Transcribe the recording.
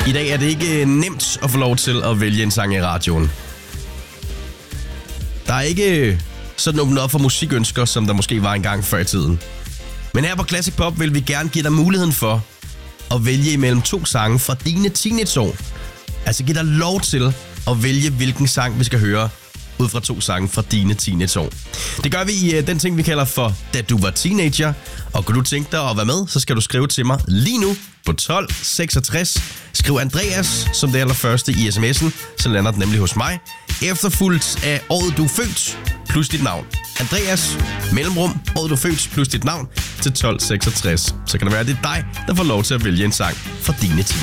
I dag er det ikke nemt at få lov til at vælge en sang i radioen. Der er ikke sådan åbnet op for musikønsker, som der måske var engang før i tiden. Men her på Classic Pop vil vi gerne give dig muligheden for at vælge imellem 2 sange fra dine teenageår. Altså give dig lov til at vælge, hvilken sang vi skal høre ud fra 2 sange fra dine teenageår. Det gør vi i den ting, vi kalder for Da du var teenager. Og kunne du tænke dig at være med, så skal du skrive til mig lige nu på 1266. Skriv Andreas som det allerførste i sms'en, så lander den nemlig hos mig. Efterfulgt af året du er født plus dit navn. Andreas, mellemrum, året du er født plus dit navn til 1266. Så kan det være, at det er dig, der får lov til at vælge en sang fra dine teenageår.